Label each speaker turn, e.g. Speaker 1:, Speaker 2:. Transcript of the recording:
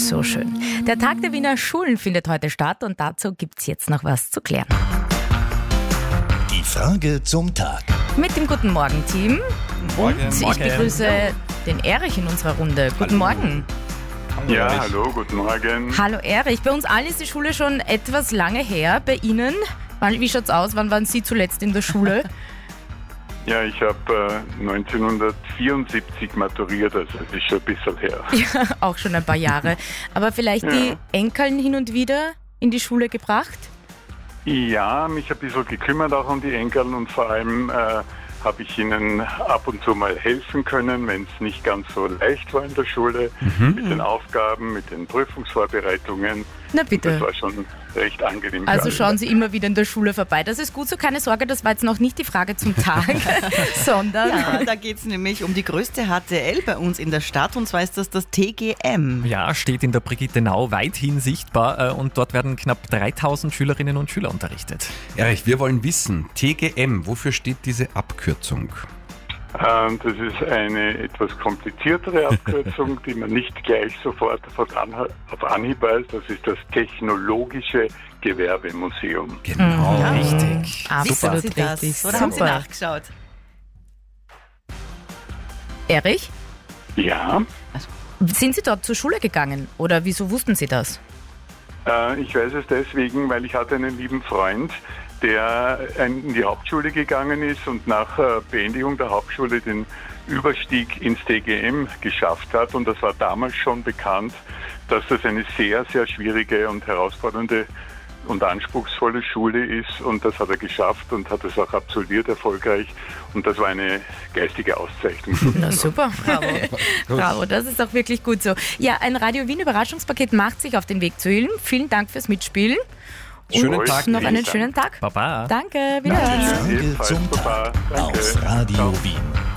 Speaker 1: So schön. Der Tag der Wiener Schulen findet heute statt und dazu gibt es jetzt noch was zu klären.
Speaker 2: Die Frage zum Tag.
Speaker 1: Mit dem Guten Morgen-Team.
Speaker 3: Morgen.
Speaker 1: Und ich begrüße den Erich in unserer Runde. Guten Morgen.
Speaker 4: Ja, hallo, guten Morgen.
Speaker 1: Hallo Erich. Bei uns allen ist die Schule schon etwas lange her. Bei Ihnen? Wie schaut's aus? Wann waren Sie zuletzt in der Schule?
Speaker 4: Ja, ich habe 1974 maturiert, also das ist schon ein bisschen her.
Speaker 1: Ja, auch schon ein paar Jahre. Aber vielleicht die Enkeln hin und wieder in die Schule gebracht?
Speaker 4: Ja, mich ein bisschen gekümmert auch um die Enkel und vor allem habe ich ihnen ab und zu mal helfen können, wenn es nicht ganz so leicht war in der Schule, mit den Aufgaben, mit den Prüfungsvorbereitungen.
Speaker 1: Na bitte.
Speaker 4: Das war schon recht angenehm.
Speaker 1: Also schauen Sie immer wieder in der Schule vorbei. Das ist gut so, keine Sorge, das war jetzt noch nicht die Frage zum Tag, sondern...
Speaker 5: Ja, da geht es nämlich um die größte HTL bei uns in der Stadt, und zwar ist das TGM.
Speaker 3: Ja, steht in der Brigittenau weithin sichtbar und dort werden knapp 3000 Schülerinnen und Schüler unterrichtet.
Speaker 6: Erich, wir wollen wissen, TGM, wofür steht diese Abkürzung?
Speaker 4: Das ist eine etwas kompliziertere Abkürzung, die man nicht gleich sofort auf Anhieb weiß. Das ist das Technologische Gewerbemuseum.
Speaker 6: Genau.
Speaker 5: Ja.
Speaker 3: Richtig.
Speaker 1: Absolut
Speaker 5: Wissen Sie das?
Speaker 1: richtig.
Speaker 5: Oder haben Sie
Speaker 1: Super.
Speaker 5: nachgeschaut?
Speaker 1: Erich,
Speaker 4: Ja,
Speaker 1: sind Sie dort zur Schule gegangen oder wieso wussten Sie das?
Speaker 4: ich weiß es deswegen, weil ich hatte einen lieben Freund, der in die Hauptschule gegangen ist und nach Beendigung der Hauptschule den Überstieg ins TGM geschafft hat. Und das war damals schon bekannt, dass das eine sehr, sehr schwierige und herausfordernde und anspruchsvolle Schule ist. Und das hat er geschafft und hat es auch absolviert erfolgreich. Und das war eine geistige Auszeichnung.
Speaker 1: Na super, bravo. Bravo, das ist auch wirklich gut so. Ja, ein Radio Wien Überraschungspaket macht sich auf den Weg zu Ihnen. Vielen Dank fürs Mitspielen.
Speaker 6: Schönen
Speaker 1: Und
Speaker 6: Tag.
Speaker 1: noch einen
Speaker 4: Dank.
Speaker 1: schönen Tag.
Speaker 3: Baba.
Speaker 1: Danke, wiederhören.
Speaker 2: Frage
Speaker 4: Ebenfalls.
Speaker 2: zum
Speaker 4: Baba.
Speaker 2: Tag
Speaker 4: Danke.
Speaker 2: auf Radio
Speaker 4: Ciao.
Speaker 2: Wien.